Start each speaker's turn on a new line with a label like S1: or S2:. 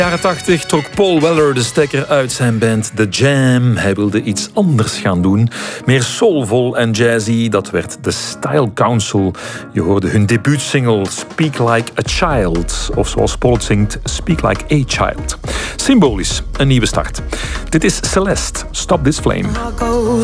S1: jaren 80 trok Paul Weller de stekker uit zijn band The Jam. Hij wilde iets anders gaan doen. Meer soulvol en jazzy. Dat werd The Style Council. Je hoorde hun debuutsingle Speak Like a Child. Of zoals Paul het zingt, Speak Like a Child. Symbolisch, een nieuwe start. Dit is Celeste, Stop This Flame.